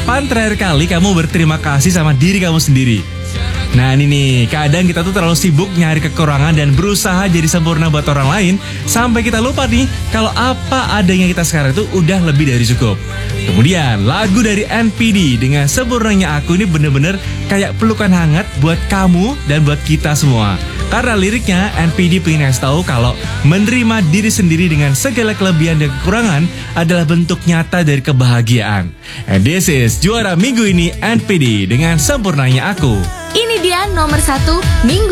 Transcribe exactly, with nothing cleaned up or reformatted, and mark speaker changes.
Speaker 1: kapan terakhir kali kamu berterima kasih sama diri kamu sendiri? Nah ini nih, kadang kita tuh terlalu sibuk nyari kekurangan dan berusaha jadi sempurna buat orang lain, sampai kita lupa nih kalau apa adanya kita sekarang itu udah lebih dari cukup. Kemudian lagu dari N P D dengan Sempurnanya Aku ini bener-bener kayak pelukan hangat buat kamu dan buat kita semua. Karena liriknya N P D pengen ngasih tahu kalau menerima diri sendiri dengan segala kelebihan dan kekurangan adalah bentuk nyata dari kebahagiaan. And this is juara minggu ini N P D dengan Sempurnanya Aku.
Speaker 2: Ini dia nomor satu minggu